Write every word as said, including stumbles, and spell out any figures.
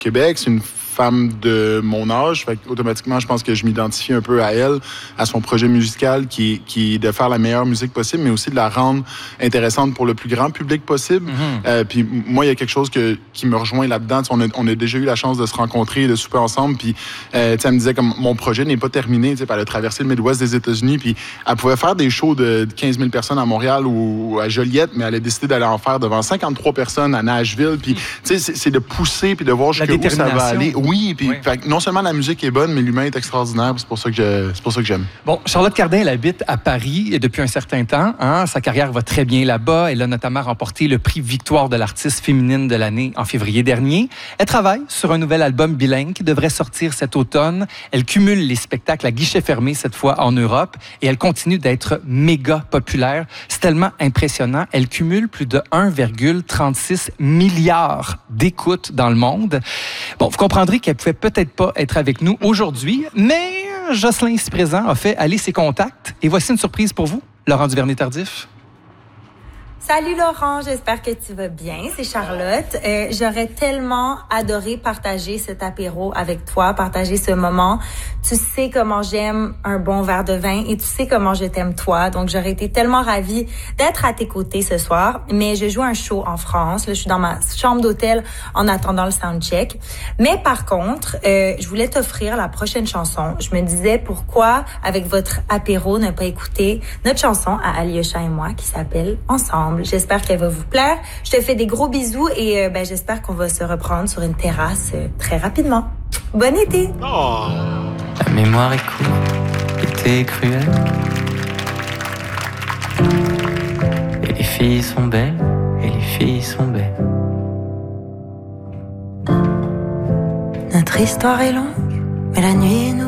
Québec. C'est une femme de mon âge, fait automatiquement, je pense que je m'identifie un peu à elle, à son projet musical qui est, qui est de faire la meilleure musique possible, mais aussi de la rendre intéressante pour le plus grand public possible. Mm-hmm. Euh, puis moi, il y a quelque chose que, qui me rejoint là-dedans. On a, on a déjà eu la chance de se rencontrer, de souper ensemble, puis euh, elle me disait que mon projet n'est pas terminé, elle a traversé le Midwest des États-Unis, puis elle pouvait faire des shows de quinze mille personnes à Montréal ou à Joliette, mais elle a décidé d'aller en faire devant cinquante-trois personnes à Nashville, puis c'est, c'est de pousser, puis de voir jusqu'où ça va aller. Oui, puis oui. Non seulement la musique est bonne, mais l'humain est extraordinaire. C'est pour ça que je, c'est pour ça que j'aime. Bon, Charlotte Cardin, elle habite à Paris depuis un certain temps. Hein? Sa carrière va très bien là-bas. Elle a notamment remporté le prix Victoire de l'artiste féminine de l'année en février dernier. Elle travaille sur un nouvel album bilingue qui devrait sortir cet automne. Elle cumule les spectacles à guichet fermé cette fois en Europe et elle continue d'être méga populaire. C'est tellement impressionnant. Elle cumule plus de un virgule trente-six milliard d'écoutes dans le monde. Bon, vous comprendrez qu'elle pouvait peut-être pas être avec nous aujourd'hui, mais Jocelyn, ici présent, a fait aller ses contacts. Et voici une surprise pour vous, Laurent Duvernay-Tardif. Salut Laurent, j'espère que tu vas bien. C'est Charlotte. Euh, j'aurais tellement adoré partager cet apéro avec toi, partager ce moment. Tu sais comment j'aime un bon verre de vin et tu sais comment je t'aime toi. Donc j'aurais été tellement ravie d'être à tes côtés ce soir. Mais je joue un show en France. Là, je suis dans ma chambre d'hôtel en attendant le soundcheck. Mais par contre, euh, je voulais t'offrir la prochaine chanson. Je me disais pourquoi, avec votre apéro, ne pas écouter notre chanson à Alyosha et moi qui s'appelle Ensemble. J'espère qu'elle va vous plaire. Je te fais des gros bisous et euh, ben, j'espère qu'on va se reprendre sur une terrasse euh, très rapidement. Bon été! Oh. La mémoire est courte, l'été est cruel. Et les filles sont belles, et les filles sont belles. Notre histoire est longue, mais la nuit